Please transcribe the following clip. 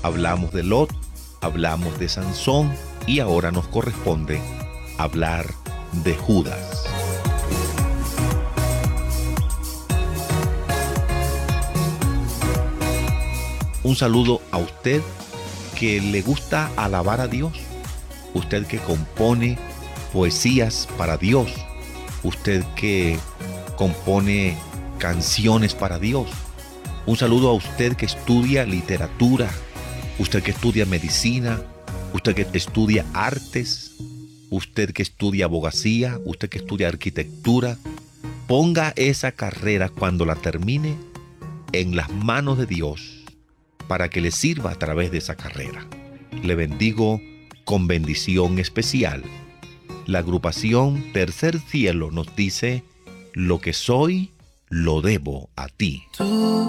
Hablamos de Lot, hablamos de Sansón y ahora nos corresponde hablar de Judas. Un saludo a usted que le gusta alabar a Dios, usted que compone poesías para Dios, usted que compone canciones para Dios. Un saludo a usted que estudia literatura, usted que estudia medicina, usted que estudia artes, usted que estudia abogacía, usted que estudia arquitectura. Ponga esa carrera cuando la termine en las manos de Dios para que le sirva a través de esa carrera. Le bendigo con bendición especial. La agrupación Tercer Cielo nos dice: lo que soy, lo debo a ti. Tú